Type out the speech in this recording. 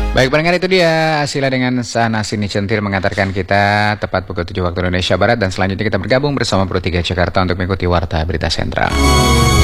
Baik pendengar, itu dia hasilnya dengan Sana Sini Centil mengantarkan kita tepat pukul 7 waktu Indonesia Barat. Dan selanjutnya kita bergabung bersama Pro 3 Jakarta untuk mengikuti Warta Berita Sentral.